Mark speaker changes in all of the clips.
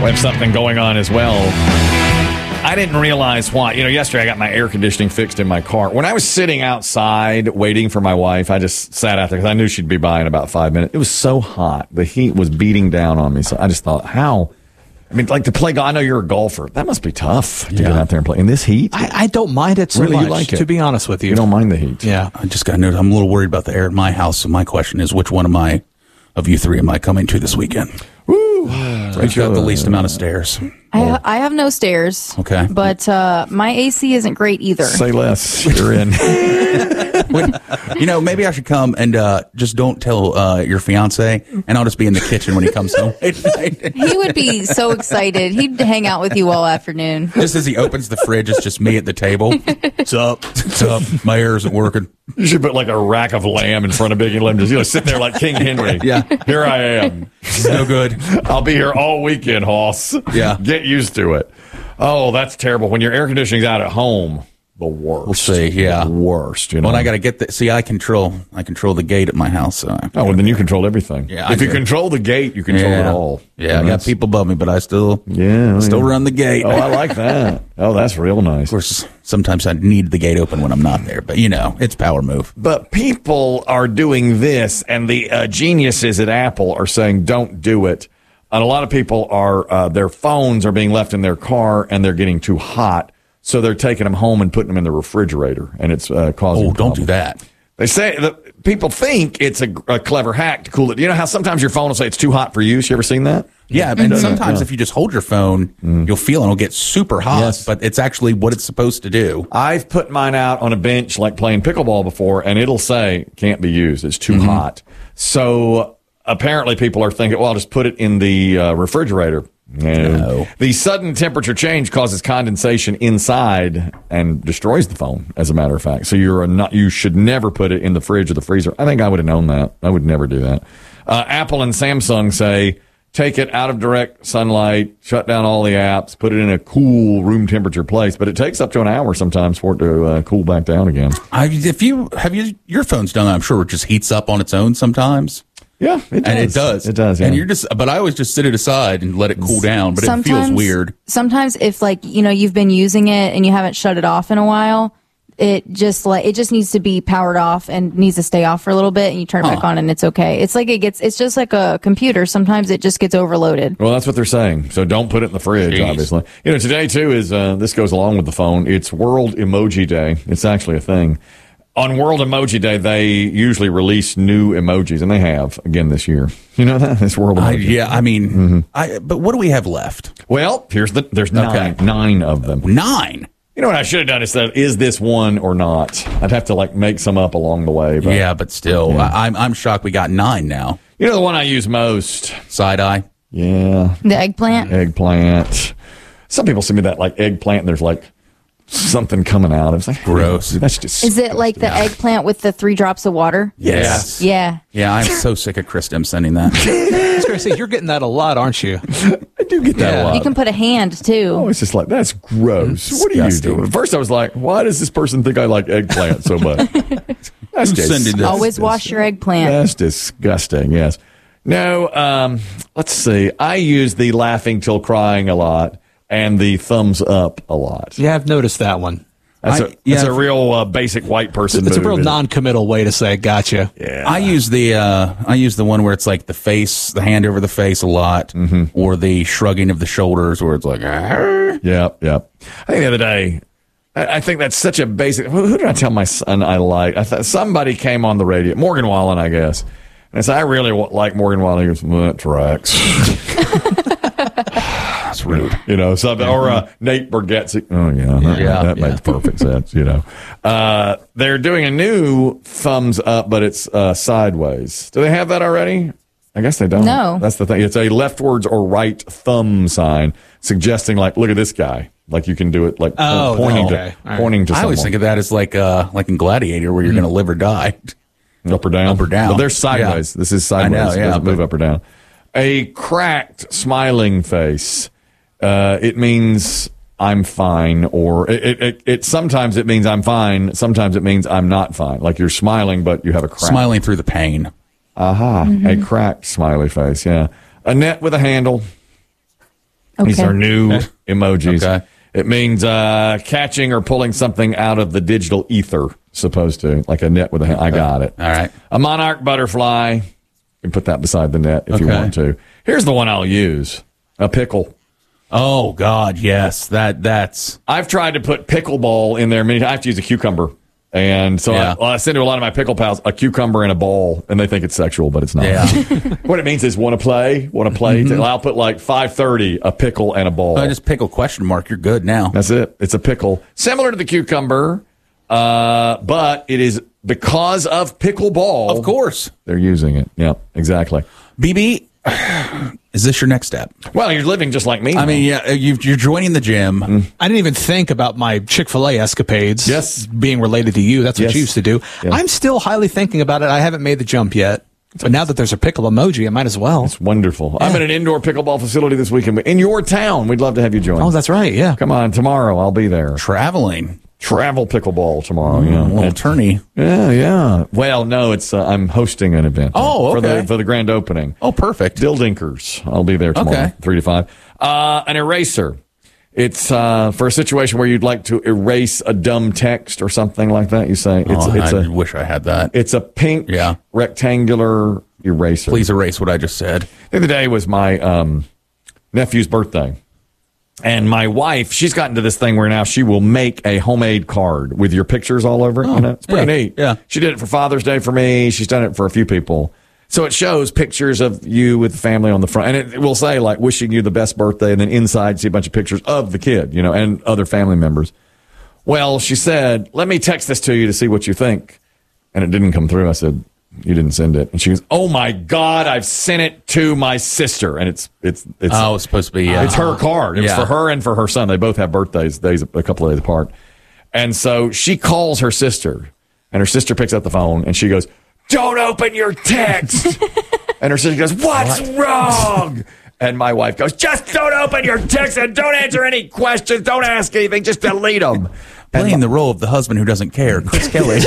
Speaker 1: have something going on as well. I didn't realize why. Yesterday I got my air conditioning fixed in my car. When I was sitting outside waiting for my wife, I just sat out there because I knew she'd be by in about 5 minutes. It was so hot. The heat was beating down on me. So I just thought, how? I mean, like to play golf. I know you're a golfer. That must be tough to get out there and play. In this heat?
Speaker 2: I don't mind it so
Speaker 1: really,
Speaker 2: much,
Speaker 1: you like it?
Speaker 2: To be honest with you.
Speaker 1: You don't mind the heat?
Speaker 2: Yeah.
Speaker 3: I just got to note, I'm a little worried about the air at my house. So my question is, which one of you three am I coming to this weekend?
Speaker 1: Woo!
Speaker 3: Which got the least amount of stairs?
Speaker 4: I have no stairs.
Speaker 3: Okay.
Speaker 4: But my AC isn't great either.
Speaker 1: Say less. You're in.
Speaker 3: Maybe I should come and just don't tell your fiance, and I'll just be in the kitchen when he comes home.
Speaker 4: He would be so excited. He'd hang out with you all afternoon.
Speaker 3: Just as he opens the fridge, it's just me at the table. What's up? What's up? My air isn't working.
Speaker 1: You should put like a rack of lamb in front of Biggie Lim, just sitting there like King Henry.
Speaker 3: Yeah.
Speaker 1: Here I am.
Speaker 3: No good.
Speaker 1: I'll be here all weekend, Hoss.
Speaker 3: Yeah.
Speaker 1: Get used to it. Oh, that's terrible. When your air conditioning's out at home, the worst.
Speaker 3: We'll see. Yeah.
Speaker 1: The worst.
Speaker 3: Well, I got to get see, I control the gate at my house.
Speaker 1: Well, then you control everything.
Speaker 3: Yeah,
Speaker 1: if you control the gate, you control it all.
Speaker 3: Yeah, I got people above me, but I still run the gate.
Speaker 1: Oh, I like that. Oh, that's real nice.
Speaker 3: Of course, sometimes I need the gate open when I'm not there, but it's power move.
Speaker 1: But people are doing this, and the geniuses at Apple are saying don't do it. And a lot of people are, their phones are being left in their car, and they're getting too hot. So they're taking them home and putting them in the refrigerator, and it's causing.
Speaker 3: Oh, don't do that.
Speaker 1: They say that people think it's a clever hack to cool it. You know how sometimes your phone will say it's too hot for use? You ever seen that?
Speaker 3: Yeah, and sometimes if you just hold your phone, you'll feel it'll get super hot, but it's actually what it's supposed to do.
Speaker 1: I've put mine out on a bench like playing pickleball before, and it'll say can't be used. It's too hot. So apparently people are thinking, well, I'll just put it in the refrigerator. No. The sudden temperature change causes condensation inside and destroys the phone, as a matter of fact. So you should never put it in the fridge or the freezer. I think I would have known that. I would never do that. Apple and Samsung say take it out of direct sunlight, shut down all the apps, put it in a cool room temperature place. But it takes up to an hour sometimes for it to cool back down again.
Speaker 3: Your phone's done, I'm sure it just heats up on its own sometimes.
Speaker 1: Yeah, it does.
Speaker 3: And it does.
Speaker 1: It does, yeah.
Speaker 3: And but I always just sit it aside and let it cool down, but it feels weird.
Speaker 4: Sometimes if you've been using it and you haven't shut it off in a while, it just needs to be powered off and needs to stay off for a little bit, and you turn it back on and it's okay. It's just like a computer. Sometimes it just gets overloaded.
Speaker 1: Well, that's what they're saying. So don't put it in the fridge, obviously. Today too is, this goes along with the phone. It's World Emoji Day. It's actually a thing. On World Emoji Day, they usually release new emojis, and they have again this year. You know that? It's World Emoji.
Speaker 3: But what do we have left?
Speaker 1: Well, there's nine of them.
Speaker 3: 9?
Speaker 1: You know what I should have done is said, is this one or not? I'd have to make some up along the way. But,
Speaker 3: but still, yeah. I'm shocked we got 9 now.
Speaker 1: You know the one I use most?
Speaker 3: Side-eye?
Speaker 1: Yeah.
Speaker 4: The eggplant?
Speaker 1: Eggplant. Some people send me that eggplant, and there's something coming out. It's
Speaker 3: gross.
Speaker 1: That's just.
Speaker 4: Is it like the eggplant with the 3 drops of water?
Speaker 3: Yes.
Speaker 4: Yeah.
Speaker 3: Yeah, I'm so sick of Kristen sending that.
Speaker 2: I was going to say, you're getting that a lot, aren't you?
Speaker 1: I do get that a lot.
Speaker 4: You can put a hand, too.
Speaker 1: Oh, it's just that's gross. What are you doing? At first, I was like, why does this person think I like eggplant so much? That's disgusting.
Speaker 4: Always wash your eggplant.
Speaker 1: That's disgusting, yes. No, let's see. I use the laughing till crying a lot. And the thumbs up a lot.
Speaker 2: Yeah, I've noticed that one.
Speaker 1: That's a real basic white person.
Speaker 2: It's a real non-committal way to say "gotcha."
Speaker 1: Yeah,
Speaker 3: I use the one where it's like the hand over the face a lot, or the shrugging of the shoulders, where it's like, Arr.
Speaker 1: Yep. I think the other day, I think that's such a basic. Who did I tell my son I like? I thought somebody came on the radio, Morgan Wallen, I guess. And I said, I really like Morgan Wallen. He goes, that tracks. That's rude. Something. Or Nate Bargatze. Oh, yeah. That makes perfect sense, They're doing a new thumbs up, but it's sideways. Do they have that already? I guess they don't.
Speaker 4: No.
Speaker 1: That's the thing. It's a leftwards or right thumb sign suggesting, look at this guy. You can do it, pointing to someone.
Speaker 3: I always think of that as like in Gladiator, where you're going to live or die.
Speaker 1: Up or down?
Speaker 3: Up or down.
Speaker 1: But they're sideways. Yeah. This is sideways. I know, it doesn't move up or down. A cracked smiling face. It means I'm fine, or it sometimes it means I'm fine. Sometimes it means I'm not fine. Like you're smiling, but you have a crack.
Speaker 3: Smiling through the pain.
Speaker 1: A cracked smiley face. Yeah. A net with a handle. These are new emojis.
Speaker 3: Okay.
Speaker 1: It means catching or pulling something out of the digital ether, supposed to, like a net with a hand. I got it.
Speaker 3: All right.
Speaker 1: A monarch butterfly. You can put that beside the net if you want to. Here's the one I'll use. A pickle.
Speaker 3: Oh, God, yes. That's...
Speaker 1: I've tried to put pickleball in there many times. I have to use a cucumber. And so I send to a lot of my pickle pals a cucumber and a ball, and they think it's sexual, but it's not.
Speaker 3: Yeah.
Speaker 1: What it means is want to play. I'll put like 5:30, a pickle and a ball.
Speaker 3: Just pickle question mark. You're good now.
Speaker 1: That's it. It's a pickle. Similar to the cucumber, but it is because of pickleball.
Speaker 3: Of course.
Speaker 1: They're using it. Yeah, exactly.
Speaker 3: BB, is this your next step?
Speaker 1: Well, you're living just like me.
Speaker 3: I mean, yeah, you're joining the gym.
Speaker 2: I didn't even think about my Chick-fil-A escapades being related to you. That's what you used to do.
Speaker 1: Yeah.
Speaker 2: I'm still highly thinking about it. I haven't made the jump yet. But now that there's a pickle emoji, I might as well.
Speaker 1: It's wonderful. I'm at an indoor pickleball facility this weekend in your town. We'd love to have you join.
Speaker 2: Oh, that's right. Yeah.
Speaker 1: Come on, tomorrow I'll be there.
Speaker 3: Traveling.
Speaker 1: Travel pickleball tomorrow.
Speaker 3: A
Speaker 1: Yeah,
Speaker 3: little tourney.
Speaker 1: Yeah. Well, no, it's I'm hosting an event.
Speaker 3: Oh, okay.
Speaker 1: for the grand opening.
Speaker 3: Oh, perfect.
Speaker 1: Dildinkers. I'll be there tomorrow, 3 to 5. An eraser. It's for a situation where you'd like to erase a dumb text or something like that. You say
Speaker 3: I wish I had that.
Speaker 1: It's a pink rectangular eraser.
Speaker 3: Please erase what I just said.
Speaker 1: The other day was my nephew's birthday. And my wife, she's gotten to this thing where now she will make a homemade card with your pictures all over it. It's pretty neat.
Speaker 3: Yeah.
Speaker 1: She did it for Father's Day for me. She's done it for a few people. So it shows pictures of you with the family on the front. And it will say, like, wishing you the best birthday. And then inside, see a bunch of pictures of the kid, and other family members. Well, she said, let me text this to you to see what you think. And it didn't come through. I said, you didn't send it. And she goes, oh my God, I've sent it to my sister. And it's
Speaker 3: supposed to be,
Speaker 1: it's her card. It was for her and for her son. They both have birthdays a couple of days apart. And so she calls her sister, and her sister picks up the phone, and she goes, don't open your text. And her sister goes, what's wrong? And my wife goes, just don't open your text and don't answer any questions. Don't ask anything. Just delete them.
Speaker 3: Playing the role of the husband who doesn't care, Chris Kelly.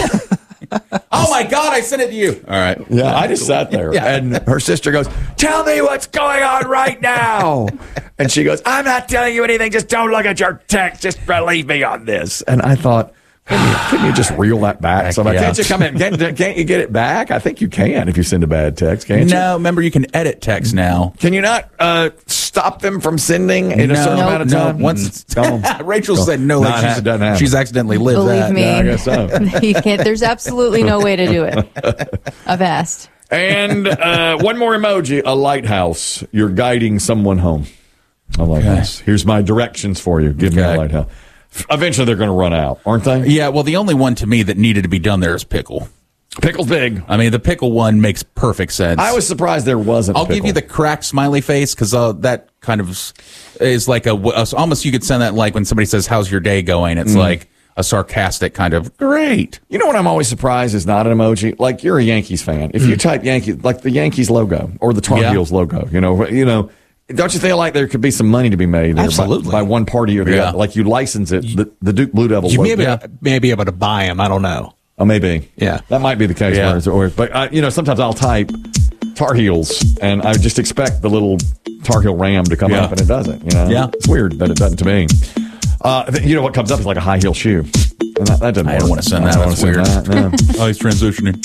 Speaker 3: Oh my God, I sent it to you. All right.
Speaker 1: Yeah, I just sat there.
Speaker 3: Yeah.
Speaker 1: And her sister goes, tell me what's going on right now. And she goes, I'm not telling you anything. Just don't look at your text. Just leave me on this. And I thought, couldn't you just reel that back? So can't you come in? Can't you get it back? I think you can if you send a bad text, can't you?
Speaker 3: No, remember you can edit text now.
Speaker 1: Can you not stop them from sending in a certain amount of time?
Speaker 3: Once Rachel said no, she's accidentally lived
Speaker 4: Believe
Speaker 3: that.
Speaker 4: me.
Speaker 1: Yeah, I guess so.
Speaker 4: You can't. There's absolutely no way to do it. I've asked.
Speaker 1: And one more emoji, a lighthouse. You're guiding someone home. A lighthouse. Here's my directions for you. Give me a lighthouse. Eventually, they're going to run out, aren't they?
Speaker 3: Yeah, well, the only one to me that needed to be done there is pickle.
Speaker 1: Pickle's big.
Speaker 3: I mean, the pickle one makes perfect sense.
Speaker 1: I was surprised there wasn't
Speaker 3: I'll give you the cracked smiley face because that kind of is like almost you could send that like when somebody says, how's your day going? It's like a sarcastic kind of, great.
Speaker 1: You know what I'm always surprised is not an emoji? Like, you're a Yankees fan. If you type Yankees, like the Yankees logo or the Tar Heels logo, don't you feel like there could be some money to be made there by one party or the other? Like you license it, the Duke Blue Devils logo.
Speaker 2: may be able to buy them. I don't know.
Speaker 1: Oh, maybe.
Speaker 2: Yeah.
Speaker 1: That might be the case.
Speaker 3: Yeah.
Speaker 1: But, sometimes I'll type Tar Heels, and I just expect the little Tar Heel Ram to come up, and it doesn't.
Speaker 3: Yeah.
Speaker 1: It's weird that it doesn't to me. What comes up is like a high heel shoe. And that doesn't work.
Speaker 3: I don't want to send that. That's weird.
Speaker 1: No.
Speaker 3: Oh, he's transitioning.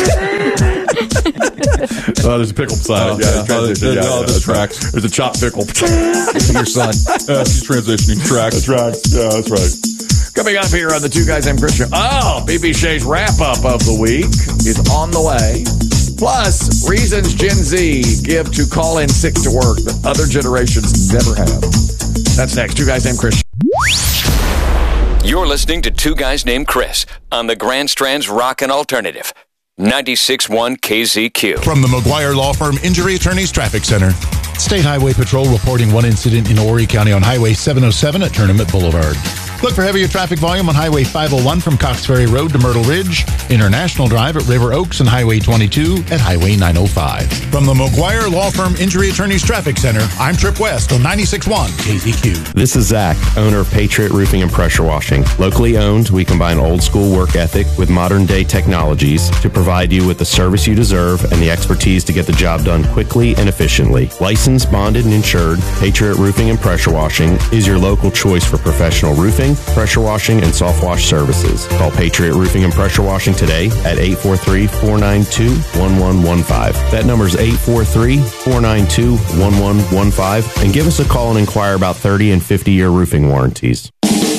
Speaker 1: There's a pickle beside it.
Speaker 3: There's tracks.
Speaker 1: There's a chopped pickle.
Speaker 3: Your son. He's transitioning. Tracks.
Speaker 1: Yeah, that's right. Coming up here on the Two Guys Named Chris Show. Oh, BB Shay's wrap-up of the week is on the way. Plus, reasons Gen Z give to call in sick to work that other generations never have. That's next. Two Guys Named Chris.
Speaker 5: You're listening to Two Guys Named Chris on the Grand Strand's Rockin' Alternative. 96.1 KZQ.
Speaker 6: From the McGuire Law Firm Injury Attorneys Traffic Center. State Highway Patrol reporting one incident in Horry County on Highway 707 at Tournament Boulevard. Look for heavier traffic volume on Highway 501 from Cox Ferry Road to Myrtle Ridge, International Drive at River Oaks, and Highway 22 at Highway 905. From the McGuire Law Firm Injury Attorneys Traffic Center, I'm Trip West on 96.1 KZQ.
Speaker 7: This is Zach, owner of Patriot Roofing and Pressure Washing. Locally owned, we combine old school work ethic with modern day technologies to provide you with the service you deserve and the expertise to get the job done quickly and efficiently. Licensed, bonded, and insured, Patriot Roofing and Pressure Washing is your local choice for professional roofing, pressure washing, and soft wash services. Call Patriot Roofing and Pressure Washing today at 843-492-1115. That number is 843-492-1115, and give us a call and inquire about 30 and 50-year roofing warranties.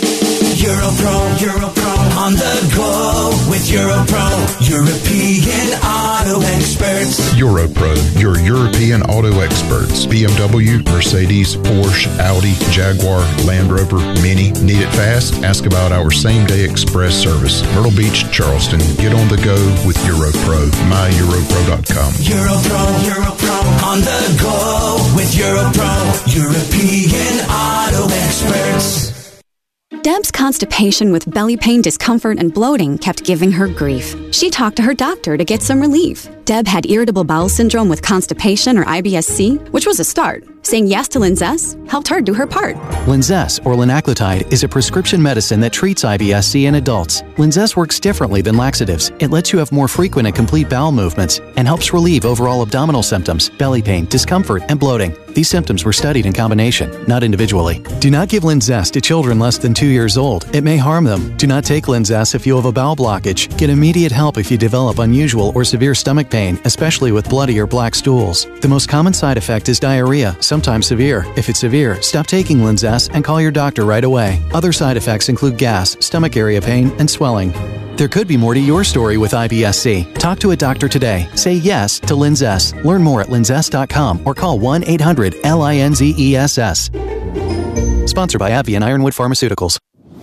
Speaker 8: Europro, on the go with Europro, European auto experts.
Speaker 6: Europro, your European auto experts. BMW, Mercedes, Porsche, Audi, Jaguar, Land Rover, Mini. Need it fast? Ask about our same-day express service. Myrtle Beach, Charleston. Get on the go with Europro. MyEuropro.com.
Speaker 8: Europro, on the go with Europro, European auto experts.
Speaker 9: Deb's constipation with belly pain, discomfort, and bloating kept giving her grief. She talked to her doctor to get some relief. Deb had irritable bowel syndrome with constipation or IBS-C, which was a start. Saying yes to Linzess helped her do her part.
Speaker 10: Linzess, or linaclotide, is a prescription medicine that treats IBS-C in adults. Linzess works differently than laxatives. It lets you have more frequent and complete bowel movements and helps relieve overall abdominal symptoms, belly pain, discomfort, and bloating. These symptoms were studied in combination, not individually. Do not give Linzess to children less than 2 years old. It may harm them. Do not take Linzess if you have a bowel blockage. Get immediate help if you develop unusual or severe stomach pain, especially with bloody or black stools. The most common side effect is diarrhea, sometimes severe. If it's severe, stop taking Linzess and call your doctor right away. Other side effects include gas, stomach area pain, and swelling. There could be more to your story with IBS-C. Talk to a doctor today. Say yes to Linzess. Learn more at linzess.com or call 1-800-LINZESS. Sponsored by AbbVie and Ironwood Pharmaceuticals.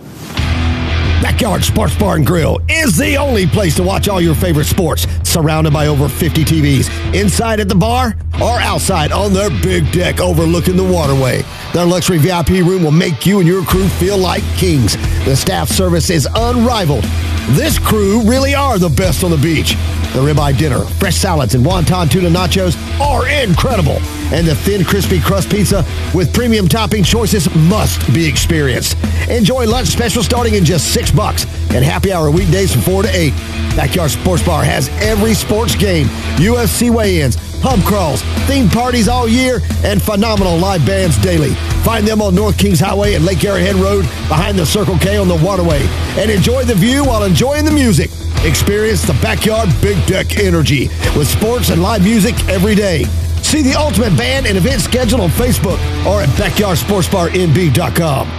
Speaker 11: Backyard Sports Bar and Grill is the only place to watch all your favorite sports, surrounded by over 50 TVs, inside at the bar or outside on their big deck overlooking the waterway. Their luxury VIP room will make you and your crew feel like kings. The staff service is unrivaled. This crew really are the best on the beach. The ribeye dinner, fresh salads, and wonton tuna nachos are incredible. And the thin, crispy crust pizza with premium topping choices must be experienced. Enjoy lunch special starting in just $6 and happy hour weekdays from 4 to 8. Backyard Sports Bar has every sports game, UFC weigh-ins, pub crawls, themed parties all year, and phenomenal live bands daily. Find them on North Kings Highway and Lake Arrowhead Road behind the Circle K on the waterway. And enjoy the view while enjoying the music. Experience the Backyard Big Deck energy with sports and live music every day. See the Ultimate Band and event schedule on Facebook or at BackyardSportsBarNB.com.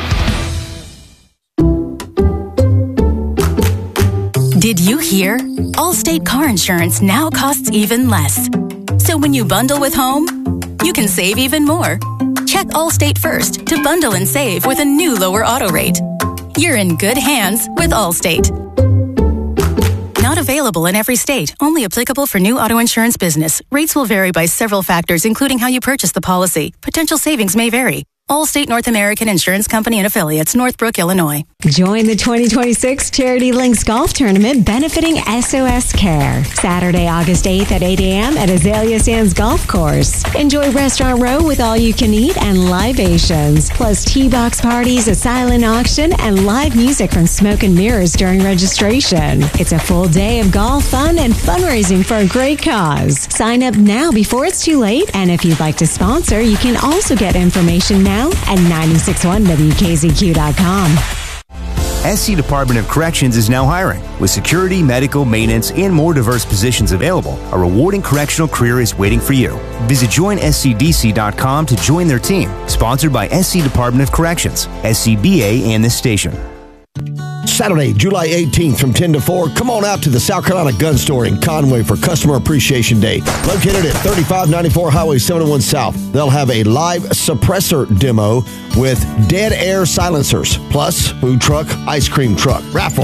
Speaker 12: Did you hear? Allstate car insurance now costs even less. So when you bundle with home, you can save even more. Check Allstate first to bundle and save with a new lower auto rate. You're in good hands with Allstate. Not available in every state. Only applicable for new auto insurance business. Rates will vary by several factors, including how you purchase the policy. Potential savings may vary. Allstate North American Insurance Company and Affiliates, Northbrook, Illinois.
Speaker 13: Join the 2026 Charity Links Golf Tournament benefiting SOS Care. Saturday, August 8th at 8 a.m. at Azalea Sands Golf Course. Enjoy Restaurant Row with all you can eat and libations, plus tee box parties, a silent auction, and live music from Smoke and Mirrors during registration. It's a full day of golf fun and fundraising for a great cause. Sign up now before it's too late, and if you'd like to sponsor, you can also get information now at 961WKZQ.com.
Speaker 14: SC Department of Corrections is now hiring. With security, medical, maintenance, and more diverse positions available, a rewarding correctional career is waiting for you. Visit joinscdc.com to join their team. Sponsored by SC Department of Corrections, SCBA, and this station.
Speaker 11: Saturday, July 18th from 10 to 4, come on out to the South Carolina Gun Store in Conway for Customer Appreciation Day. Located at 3594 Highway 701 South, they'll have a live suppressor demo with dead air silencers, plus food truck, ice cream truck, raffles,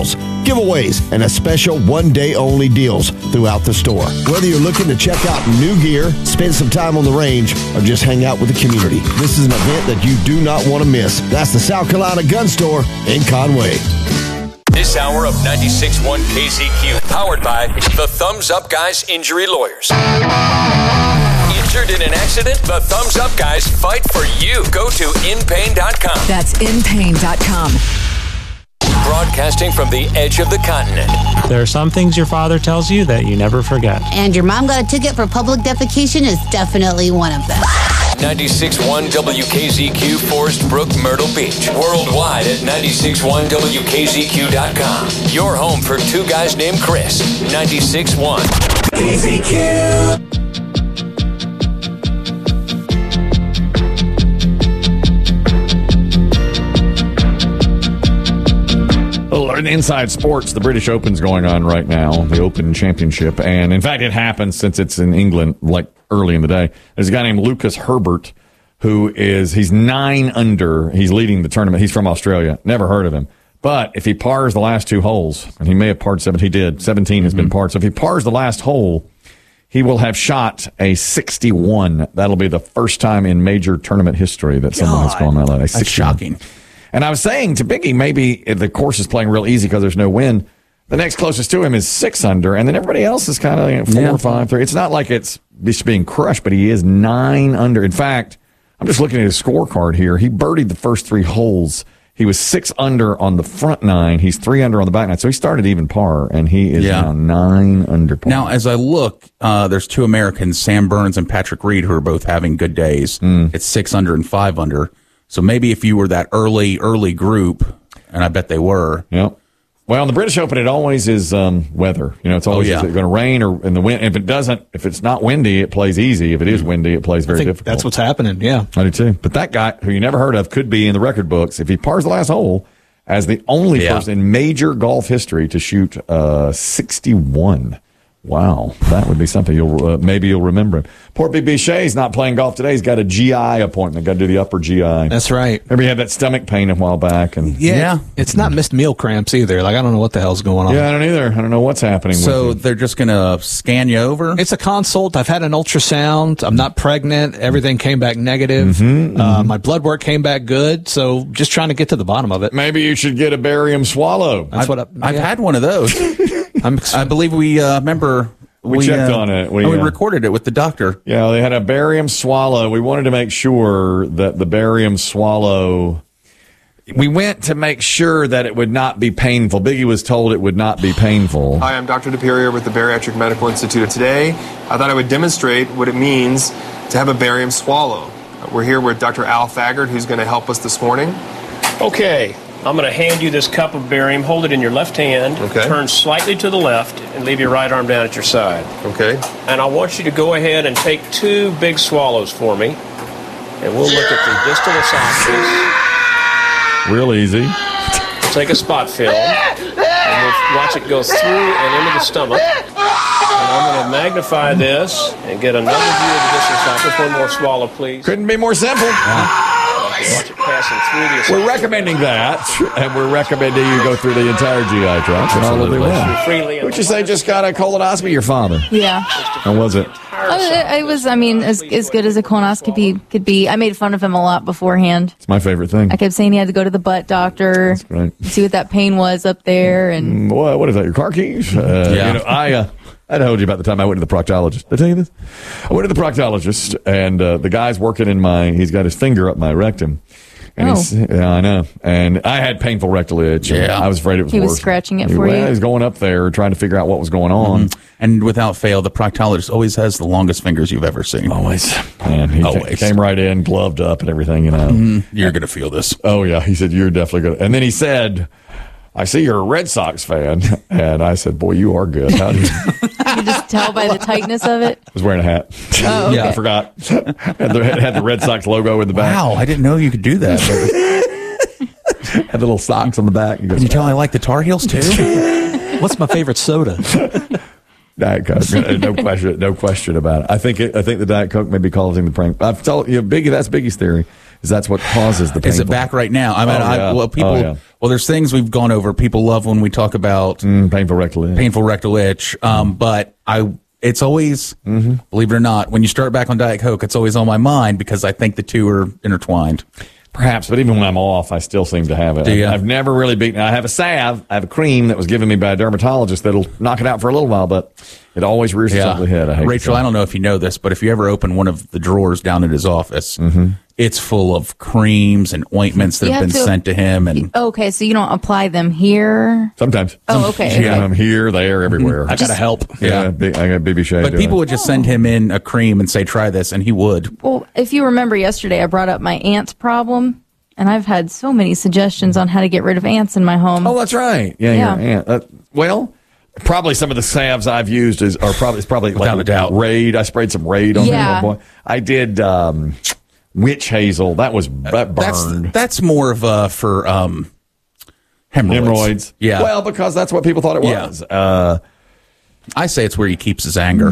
Speaker 11: giveaways, and a special one-day-only deals throughout the store. Whether you're looking to check out new gear, spend some time on the range, or just hang out with the community, this is an event that you do not want to miss. That's the South Carolina Gun Store in Conway.
Speaker 5: This hour of 96.1 KZQ, powered by the Thumbs Up Guys Injury Lawyers. Injured in an accident? The Thumbs Up Guys fight for you. Go to inpain.com.
Speaker 15: That's inpain.com.
Speaker 5: Broadcasting from the edge of the continent.
Speaker 16: There are some things your father tells you that you never forget.
Speaker 17: And your mom got a ticket for public defecation is definitely one of them.
Speaker 5: 96.1 WKZQ, Forest Brook, Myrtle Beach. Worldwide at 96.1WKZQ.com. Your home for two guys named Chris. 96.1 KZQ.
Speaker 1: In Inside Sports, the British Open's going on right now, the Open Championship. And in fact, it happens since it's in England, like early in the day. There's a guy named Lucas Herbert he's 9 under. He's leading the tournament. He's from Australia. Never heard of him. But if he pars the last 2 holes, and he may have parred 7, he did. 17 has been parred. So if he pars the last hole, he will have shot a 61. That'll be the first time in major tournament history that someone has gone that low.
Speaker 3: That's shocking.
Speaker 1: And I was saying to Biggie, maybe if the course is playing real easy because there's no wind, the next closest to him is 6 under, and then everybody else is kind of 4 or 5, 3. It's not like it's being crushed, but he is 9 under. In fact, I'm just looking at his scorecard here. He birdied the first 3 holes. He was 6 under on the front 9. He's 3 under on the back 9. So he started even par, and he is now 9 under par.
Speaker 3: Now, as I look, there's 2 Americans, Sam Burns and Patrick Reed, who are both having good days. It's 6 under and 5 under. So maybe if you were that early group, and I bet they were.
Speaker 1: Yep. Well, in the British Open, it always is weather. It's always going to rain or in the wind. If it's not windy, it plays easy. If it is windy, it plays very difficult.
Speaker 2: That's what's happening. Yeah,
Speaker 1: I do too. But that guy who you never heard of could be in the record books if he pars the last hole as the only person in major golf history to shoot 61. Wow, that would be something. Maybe you'll remember him. Poor Big B Shea's not playing golf today. He's got a GI appointment. Got to do the upper GI.
Speaker 2: That's right.
Speaker 1: Remember he had that stomach pain a while back, and
Speaker 2: it's not missed meal cramps either. Like I don't know what the hell's going on.
Speaker 1: Yeah, I don't either. I don't know what's happening.
Speaker 3: So they're just going to scan you over.
Speaker 2: It's a consult. I've had an ultrasound. I'm not pregnant. Everything came back negative. My blood work came back good. So just trying to get to the bottom of it.
Speaker 1: Maybe you should get a barium swallow.
Speaker 3: I've had one of those. I believe we remember.
Speaker 1: We checked on it.
Speaker 3: We recorded it with the doctor.
Speaker 1: Yeah, they had a barium swallow. We wanted to make sure that the barium swallow. We went to make sure that it would not be painful. Biggie was told it would not be painful.
Speaker 18: Hi, I'm Dr. DePerier with the Bariatric Medical Institute. Today, I thought I would demonstrate what it means to have a barium swallow. We're here with Dr. Al Thagard, who's going to help us this morning.
Speaker 19: Okay. I'm going to hand you this cup of barium. Hold it in your left hand.
Speaker 18: Okay.
Speaker 19: Turn slightly to the left and leave your right arm down at your side.
Speaker 18: Okay.
Speaker 19: And I want you to go ahead and take 2 big swallows for me. And we'll look at the distal esophagus.
Speaker 1: Real easy.
Speaker 19: We'll take a spot film. And we'll watch it go through and into the stomach. And I'm going to magnify this and get another view of the distal esophagus. One more swallow, please.
Speaker 1: Couldn't be more simple.
Speaker 19: Watch it passing through the esophagus.
Speaker 1: We're recommending that, and we're recommending you go through the entire GI tract. And all will be well. Would you say just got a colonoscopy, your father?
Speaker 4: Yeah.
Speaker 1: How was it?
Speaker 4: It was, as good as a colonoscopy could be. I made fun of him a lot beforehand.
Speaker 1: It's my favorite thing.
Speaker 4: I kept saying he had to go to the butt doctor.
Speaker 1: That's great.
Speaker 4: See what that pain was up there. And
Speaker 1: what is that, your car keys? I told you about the time I went to the proctologist. Did I tell you this? I went to the proctologist, and the guy's working he's got his finger up my rectum. And I know. And I had painful rectal itch.
Speaker 3: Yeah.
Speaker 1: I was afraid it was worse.
Speaker 4: He was scratching it for you?
Speaker 1: He was going up there trying to figure out what was going on.
Speaker 3: And without fail, the proctologist always has the longest fingers you've ever seen.
Speaker 1: Always. And he came right in, gloved up and everything,
Speaker 3: You're going to feel this.
Speaker 1: Oh, yeah. He said, you're definitely going to. And then he said, I see you're a Red Sox fan. And I said, boy, you are good. How do you...
Speaker 4: You can just tell by the tightness of it.
Speaker 1: I was wearing a hat.
Speaker 4: Oh, okay.
Speaker 1: Yeah, I forgot. had the Red Sox logo in the back.
Speaker 3: Wow, I didn't know you could do that.
Speaker 1: Had the little socks on the back.
Speaker 3: Can you tell I like the Tar Heels too?
Speaker 2: What's my favorite soda?
Speaker 1: Diet Coke. No question about it. I think the Diet Coke may be causing the prank. I've told you, Biggie. That's Biggie's theory. Is that's what causes the painful.
Speaker 3: Is it back right now? I mean, Well, there's things we've gone over. People love when we talk about
Speaker 1: painful rectal itch.
Speaker 3: But it's always, believe it or not, when you start back on Diet Coke, it's always on my mind because I think the two are intertwined.
Speaker 1: Perhaps, but even when I'm off, I still seem to have it.
Speaker 3: Do you?
Speaker 1: I've never really beaten. I have a salve. I have a cream that was given me by a dermatologist that'll knock it out for a little while, but it always rears its ugly head.
Speaker 3: Rachel, I don't know if you know this, but if you ever open one of the drawers down at his office, it's full of creams and ointments that have been sent to him. And
Speaker 4: okay, so you don't apply them here?
Speaker 1: Sometimes.
Speaker 4: Oh, okay.
Speaker 1: Yeah, I'm here, there, everywhere.
Speaker 3: I gotta help.
Speaker 1: Yeah, I got BB Shea.
Speaker 3: But people would just send him in a cream and say, try this, and he would.
Speaker 4: Well, if you remember yesterday, I brought up my ants problem, and I've had so many suggestions on how to get rid of ants in my home.
Speaker 1: Oh, that's right. Yeah. Your ant. Well, probably some of the salves I've used is probably
Speaker 3: without a doubt
Speaker 1: Raid. I sprayed some Raid on there. Boy. I did witch hazel. That burned.
Speaker 3: That's more of for hemorrhoids. Yeah.
Speaker 1: Well, because that's what people thought it was.
Speaker 3: I say it's where he keeps his anger.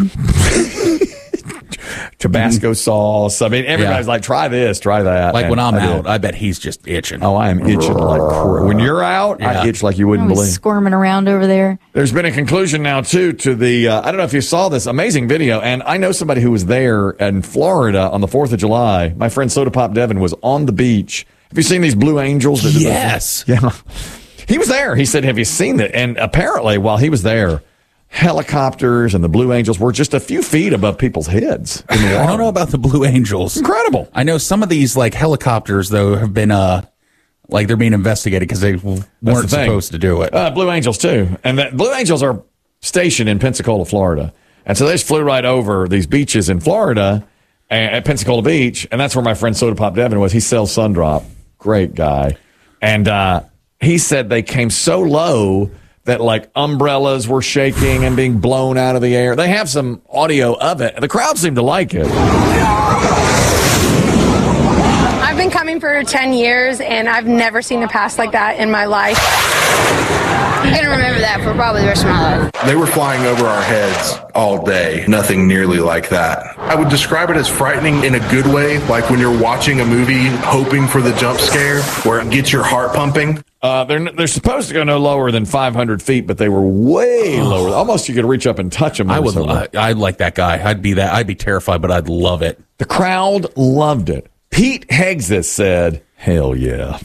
Speaker 1: Tabasco sauce. I mean, everybody's like, try this, try that.
Speaker 3: Like when I'm out, I bet he's just itching.
Speaker 1: Oh, I am itching like crazy. When you're out, I itch like you wouldn't believe.
Speaker 4: Squirming around over there.
Speaker 1: There's been a conclusion now, too, to the, I don't know if you saw this amazing video, and I know somebody who was there in Florida on the 4th of July. My friend Soda Pop Devin was on the beach. Have you seen these Blue Angels?
Speaker 3: Yes.
Speaker 1: Yeah. He was there. He said, have you seen it? And apparently, while he was there, helicopters and the Blue Angels were just a few feet above people's heads in the water.
Speaker 3: I don't know about the Blue Angels.
Speaker 1: Incredible.
Speaker 3: I know some of these like helicopters though have been like they're being investigated because they weren't supposed to do it.
Speaker 1: Blue Angels too, and the Blue Angels are stationed in Pensacola, Florida, and so they just flew right over these beaches in Florida at Pensacola Beach, and that's where my friend Soda Pop Devin was. He sells Sundrop, great guy, and he said they came so low that like umbrellas were shaking and being blown out of the air. They have some audio of it. The crowd seemed to like it.
Speaker 15: I've been coming for 10 years, and I've never seen a pass like that in my life. I'm going to remember that for probably the rest of my life.
Speaker 20: They were flying over our heads all day. Nothing nearly like that. I would describe it as frightening in a good way, like when you're watching a movie hoping for the jump scare where it gets your heart pumping.
Speaker 1: They're supposed to go no lower than 500 feet, but they were way lower. Almost you could reach up and touch them.
Speaker 3: I'd like that guy. I'd be terrified, but I'd love it.
Speaker 1: The crowd loved it. Pete Hegsis said, hell yeah.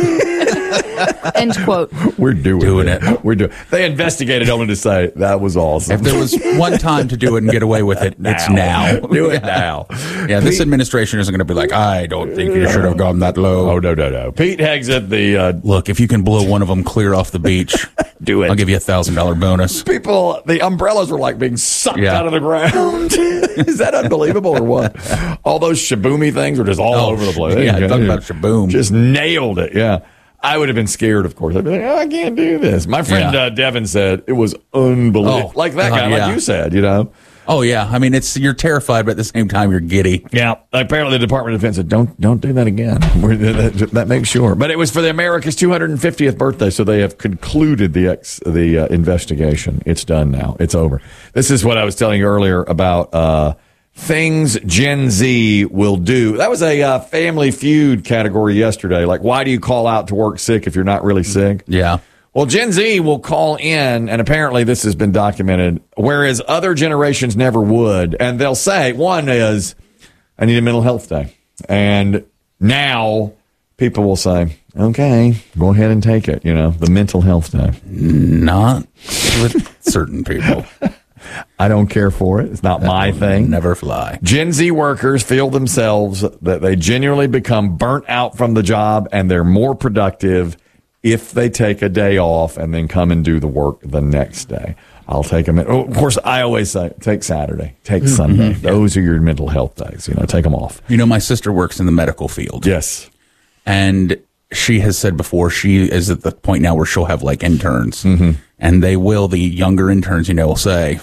Speaker 4: End quote.
Speaker 1: We're doing it. We're doing. They investigated only to say that was awesome.
Speaker 3: If there was one time to do it and get away with it, it's now.
Speaker 1: Do it now.
Speaker 3: Yeah, this administration isn't going to be like, I don't think you should have gone that low.
Speaker 1: Oh, no. Pete Hegsit,
Speaker 3: look, if you can blow one of them clear off the beach,
Speaker 1: do it.
Speaker 3: I'll give you $1,000 bonus.
Speaker 1: People, the umbrellas were like being sucked out of the ground. Is that unbelievable or what? All those shaboomy things were just all over the place.
Speaker 3: Yeah, talking about shaboom.
Speaker 1: Just nailed it, yeah. I would have been scared, of course. I'd be like, I can't do this. My friend Devin said it was unbelievable. Like that guy, like you said, you know.
Speaker 3: Oh, yeah. I mean, you're terrified, but at the same time, you're giddy.
Speaker 1: Yeah. Apparently, the Department of Defense said, don't do that again. That makes sure. But it was for the America's 250th birthday, so they have concluded the investigation. It's done now. It's over. This is what I was telling you earlier about things Gen Z will do. That was a Family Feud category yesterday. Like, why do you call out to work sick if you're not really sick?
Speaker 3: Yeah.
Speaker 1: Well, Gen Z will call in, and apparently this has been documented, whereas other generations never would. And they'll say, one is, I need a mental health day. And now people will say, okay, go ahead and take it, the mental health day.
Speaker 3: Not with certain people.
Speaker 1: I don't care for it. It's not my thing.
Speaker 3: Never fly.
Speaker 1: Gen Z workers feel themselves that they genuinely become burnt out from the job, and they're more productive if they take a day off and then come and do the work the next day. I'll take them. Of course, I always say, take Saturday, take Sunday. Those are your mental health days. Take them off.
Speaker 3: My sister works in the medical field.
Speaker 1: Yes.
Speaker 3: And she has said before she is at the point now where she'll have like interns. And the younger interns, will say,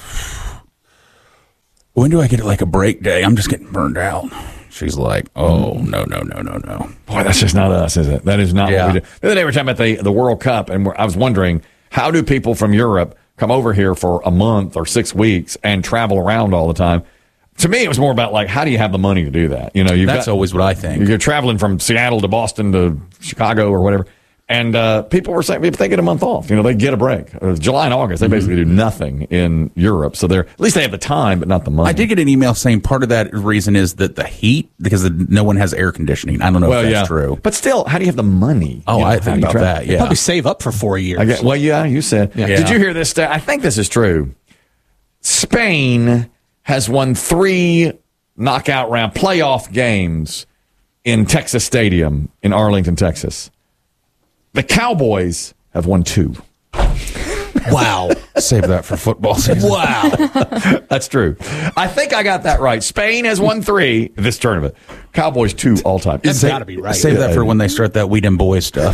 Speaker 3: when do I get like a break day? I'm just getting burned out. She's like, oh, no.
Speaker 1: Boy, that's just not us, is it? That is not what we do. The other day we were talking about the World Cup, and I was wondering, how do people from Europe come over here for a month or 6 weeks and travel around all the time? To me, it was more about, like, how do you have the money to do that?
Speaker 3: That's always what I think.
Speaker 1: You're traveling from Seattle to Boston to Chicago or whatever, And people were saying if they get a month off, they get a break. July and August, they basically do nothing in Europe. So at least they have the time, but not the money.
Speaker 3: I did get an email saying part of that reason is that the heat, because no one has air conditioning. I don't know if that's true.
Speaker 1: But still, how do you have the money?
Speaker 3: Oh, I think about that, yeah.
Speaker 2: Probably save up for 4 years.
Speaker 1: You said.
Speaker 2: Yeah.
Speaker 1: Did you hear this stat? I think this is true. Spain has won 3 knockout round playoff games in Texas Stadium in Arlington, Texas. The Cowboys have won 2.
Speaker 2: Wow.
Speaker 3: Save that for football season.
Speaker 2: Wow.
Speaker 1: That's true. I think I got that right. Spain has won 3 this tournament. Cowboys 2 all time.
Speaker 2: That's got to be right.
Speaker 3: Save that for when they start that We Dem Boys stuff.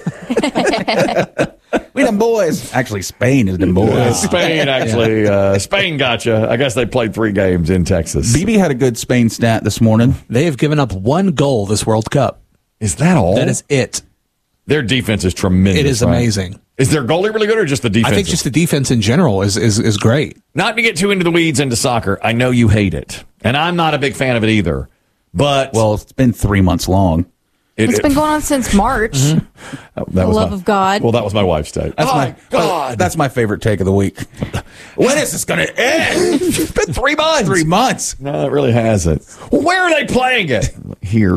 Speaker 3: We Dem Boys. Actually, Spain is Dem Boys.
Speaker 1: Spain, actually. Spain gotcha. I guess they played 3 games in Texas.
Speaker 3: BB had a good Spain stat this morning.
Speaker 2: They have given up 1 goal this World Cup.
Speaker 1: Is that all?
Speaker 2: That is it.
Speaker 1: Their defense is tremendous.
Speaker 2: It is amazing.
Speaker 1: Is their goalie really good or just the defense?
Speaker 2: I think just the defense in general is great.
Speaker 1: Not to get too into the weeds into soccer, I know you hate it. And I'm not a big fan of it either. But
Speaker 3: well, it's been 3 months long.
Speaker 4: It's been going on since March.
Speaker 1: Mm-hmm.
Speaker 4: The love of God.
Speaker 1: Well, that was my wife's take.
Speaker 3: That's my favorite take of the week. When is this going to end?
Speaker 1: It's been 3 months.
Speaker 3: 3 months.
Speaker 1: No, it really hasn't. Well, where are they playing it? Here.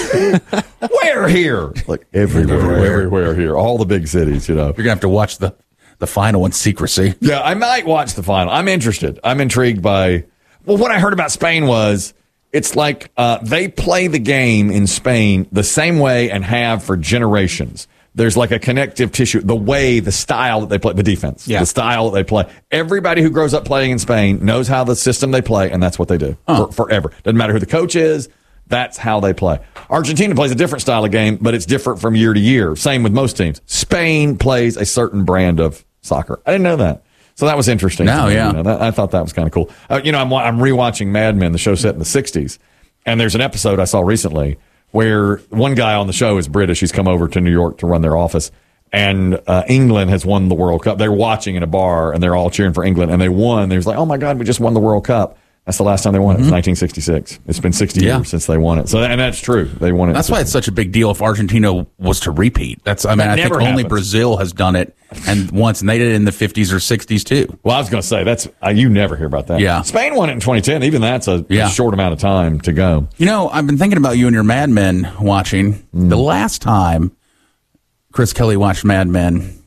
Speaker 1: Where here? Like everywhere here. All the big cities,
Speaker 3: You're going to have to watch the final in secrecy.
Speaker 1: Yeah, I might watch the final. I'm interested. I'm intrigued by... Well, what I heard about Spain was... It's like they play the game in Spain the same way and have for generations. There's like a connective tissue, the style that they play, the defense, the style that they play. Everybody who grows up playing in Spain knows how the system they play, and that's what they do forever. Doesn't matter who the coach is. That's how they play. Argentina plays a different style of game, but it's different from year to year. Same with most teams. Spain plays a certain brand of soccer. I didn't know that. So that was interesting. I thought that was kind of cool. I'm rewatching Mad Men, the show set in the 60s. And there's an episode I saw recently where one guy on the show is British. He's come over to New York to run their office. And England has won the World Cup. They're watching in a bar, and they're all cheering for England. And they won. They was like, oh, my God, we just won the World Cup. That's the last time they won it. It was 1966. It's been 60 years since they won it. So, and that's true. They won it.
Speaker 3: That's why it's such a big deal if Argentina was to repeat. I think only Brazil has done it and they did it in the 50s or 60s too.
Speaker 1: Well, I was going to say you never hear about that.
Speaker 3: Yeah.
Speaker 1: Spain won it in 2010. Even that's a short amount of time to go.
Speaker 3: I've been thinking about you and your Mad Men watching. The last time Chris Kelly watched Mad Men,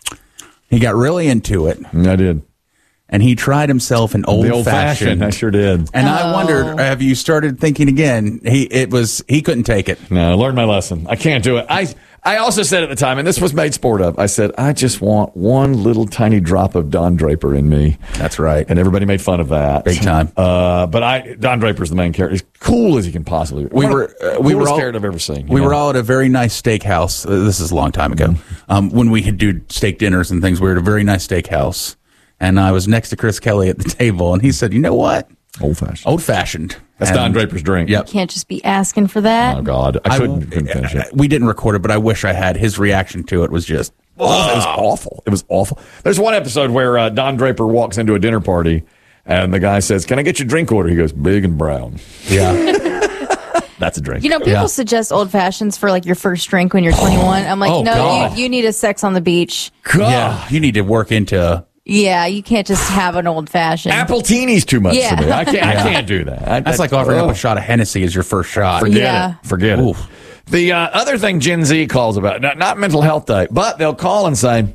Speaker 3: he got really into it.
Speaker 1: I did.
Speaker 3: And he tried himself an old-fashioned.
Speaker 1: I sure did.
Speaker 3: And I wondered, have you started thinking again? He couldn't take it.
Speaker 1: No, I learned my lesson. I can't do it. I also said at the time, and this was made sport of, I said, I just want one little tiny drop of Don Draper in me.
Speaker 3: That's right.
Speaker 1: And everybody made fun of that.
Speaker 3: Big time.
Speaker 1: But Don Draper's the main character. He's cool as he can possibly be. We were all I've ever seen.
Speaker 3: We were all at a very nice steakhouse. This is a long time ago. When we had do steak dinners and things, we were at a very nice steakhouse. And I was next to Chris Kelly at the table, and he said, you know what? Old-fashioned.
Speaker 1: That's Don Draper's drink.
Speaker 4: Yep. You can't just be asking for that.
Speaker 1: Oh, God. I couldn't finish it.
Speaker 3: We didn't record it, but I wish I had. His reaction to it was just...
Speaker 1: It was awful. It was awful. There's one episode where Don Draper walks into a dinner party, and the guy says, can I get your drink order? He goes, big and brown.
Speaker 3: Yeah.
Speaker 1: That's a drink.
Speaker 4: People suggest old fashions for like your first drink when you're 21. I'm like, you need a sex on the beach.
Speaker 1: God.
Speaker 3: Yeah, you need to work into...
Speaker 4: Yeah, you can't just have an old fashioned.
Speaker 1: Appletini's too much for me. I can't do that.
Speaker 3: That's like offering up a shot of Hennessy as your first shot.
Speaker 1: Forget it. The other thing Gen Z calls about, not mental health day, but they'll call and say,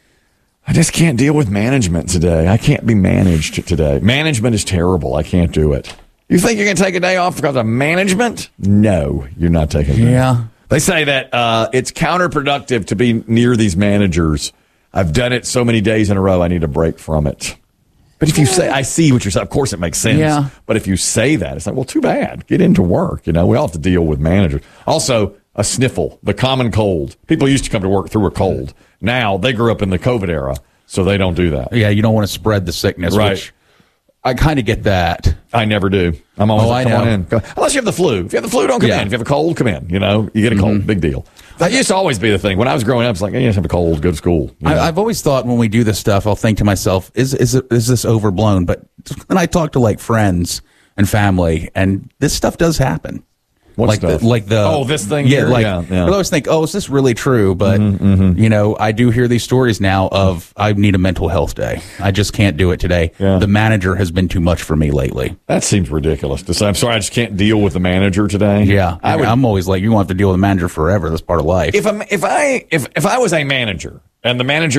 Speaker 1: I just can't deal with management today. I can't be managed today. Management is terrible. I can't do it. You think you're going to take a day off because of management? No, you're not taking a day.
Speaker 3: Yeah.
Speaker 1: They say that it's counterproductive to be near these managers. I've done it so many days in a row, I need a break from it. But if you say, I see what you're saying, of course it makes sense.
Speaker 3: Yeah.
Speaker 1: But if you say that, it's like, well, too bad. Get into work. We all have to deal with managers. Also, a sniffle, the common cold. People used to come to work through a cold. Now, they grew up in the COVID era, so they don't do that.
Speaker 3: Yeah, you don't want to spread the sickness,
Speaker 1: right.
Speaker 3: Which I kind of get that.
Speaker 1: I never do. I'm always like, come on in. Unless you have the flu. If you have the flu, don't come in. If you have a cold, come in. You get a cold. Big deal. That used to always be the thing. When I was growing up, it's like, you just have a cold, go to school.
Speaker 3: I've always thought when we do this stuff, I'll think to myself, is this overblown? But when I talk to like friends and family, and this stuff does happen.
Speaker 1: What stuff?
Speaker 3: This
Speaker 1: thing here? Yeah.
Speaker 3: I always think, is this really true? But I do hear these stories now of I need a mental health day. I just can't do it today.
Speaker 1: Yeah.
Speaker 3: The manager has been too much for me lately.
Speaker 1: That seems ridiculous to say. I'm sorry, I just can't deal with the manager today.
Speaker 3: Yeah, I'm always like, you won't have to deal with the manager forever. That's part of life.
Speaker 1: If I was a manager and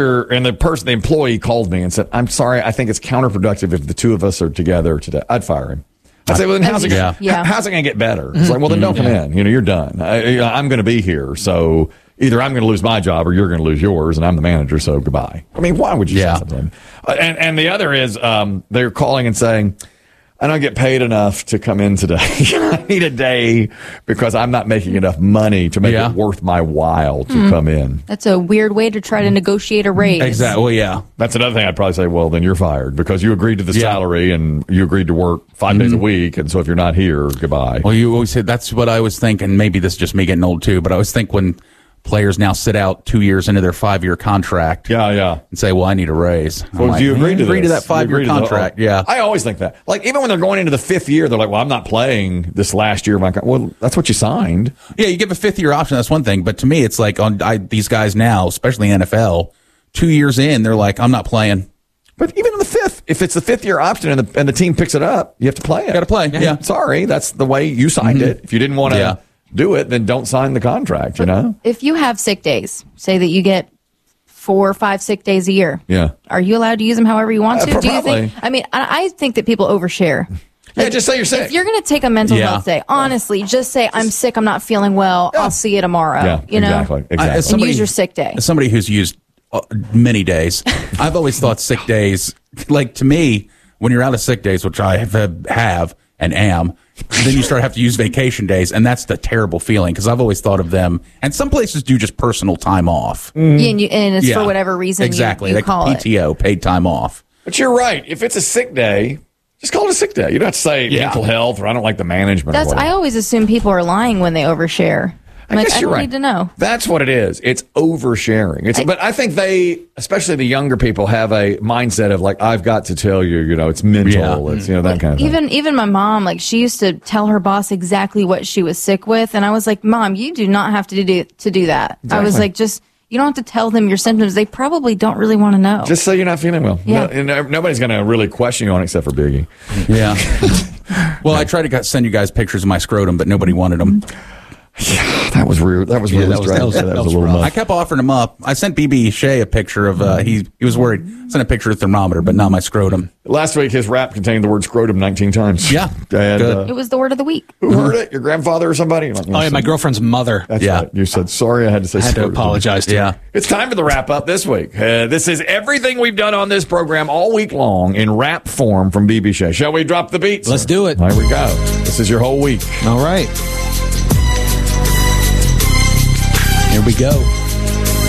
Speaker 1: the employee called me and said, "I'm sorry, I think it's counterproductive if the two of us are together today," I'd fire him. I'd say, well, then how's it going to get better? It's like, well, then don't come in. You're done. I'm going to be here. So either I'm going to lose my job or you're going to lose yours, and I'm the manager, so goodbye. I mean, why would you say something? And the other is they're calling and saying, I don't get paid enough to come in today. I need a day because I'm not making enough money to make it worth my while to come in.
Speaker 4: That's a weird way to try to negotiate a raise.
Speaker 3: Exactly. Well, yeah.
Speaker 1: That's another thing I'd probably say, well, then you're fired because you agreed to the salary and you agreed to work 5 days a week. And so if you're not here, goodbye.
Speaker 3: Well, you always say that's what I always think, and maybe this is just me getting old too, but I always think when players now sit out 2 years into their 5-year contract.
Speaker 1: And
Speaker 3: say, well, I need a raise.
Speaker 1: Well, do you agree to
Speaker 3: that 5-year contract?
Speaker 1: I always think that. Like, even when they're going into the 5th year, they're like, well, I'm not playing this last year of my contract. Well, that's what you signed.
Speaker 3: Yeah, you give a 5th year option. That's one thing. But to me, it's like these guys now, especially in NFL, 2 years in, they're like, I'm not playing.
Speaker 1: But even in the 5th, if it's the 5th year option and the team picks it up, you have to play it.
Speaker 3: You got to play. Yeah.
Speaker 1: Sorry, that's the way you signed it. If you didn't want to do it, then don't sign the contract,
Speaker 4: If you have sick days, say that you get 4 or 5 sick days a year.
Speaker 1: Yeah.
Speaker 4: Are you allowed to use them however you want to?
Speaker 1: Probably.
Speaker 4: Do you think? I mean, I think that people overshare.
Speaker 1: Like, just say you're sick.
Speaker 4: If you're going to take a mental health day, honestly, just say, I'm sick, I'm not feeling well, I'll see you tomorrow.
Speaker 1: Yeah,
Speaker 4: Exactly. And use your sick day.
Speaker 3: As somebody who's used many days, I've always thought sick days, like to me, when you're out of sick days, which I have and am, then you start have to use vacation days, and that's the terrible feeling because I've always thought of them. And some places do just personal time off.
Speaker 4: Yeah, and it's for whatever reason
Speaker 3: exactly.
Speaker 4: you
Speaker 3: like
Speaker 4: call
Speaker 3: PTO, paid time off.
Speaker 1: But you're right. If it's a sick day, just call it a sick day. You don't have to say mental health or I don't like the management.
Speaker 4: I always assume people are lying when they overshare. I don't need to know.
Speaker 1: That's what it is. It's oversharing. But I think they, especially the younger people, have a mindset of like, I've got to tell you, it's mental. It's, that kind of thing.
Speaker 4: Even my mom, like she used to tell her boss exactly what she was sick with. And I was like, Mom, you do not have to do that.
Speaker 1: Exactly.
Speaker 4: I was like, you don't have to tell them your symptoms. They probably don't really want to know.
Speaker 1: Just say you're not feeling well.
Speaker 4: Yeah.
Speaker 1: Nobody's going to really question you on it except for Biggie.
Speaker 3: Yeah. Well, I tried to send you guys pictures of my scrotum, but nobody wanted them.
Speaker 1: Yeah, that was weird. That was really strange. That was a little much.
Speaker 3: I kept offering him up. I sent BB Shea a picture of, he was worried. I sent a picture of the thermometer, but not my scrotum.
Speaker 1: Last week, his rap contained the word scrotum 19 times.
Speaker 3: Yeah.
Speaker 1: And,
Speaker 4: it was the word of the week.
Speaker 1: Who heard it? Your grandfather or somebody?
Speaker 2: My girlfriend's mother.
Speaker 1: That's right. You said, sorry, I had to say scrotum.
Speaker 2: I had to apologize to
Speaker 3: her.
Speaker 1: It's time for the wrap up this week. This is everything we've done on this program all week long in rap form from BB Shea. Shall we drop the beats?
Speaker 2: Let's do it.
Speaker 1: There we go. This is your whole week.
Speaker 2: All right. Here we go.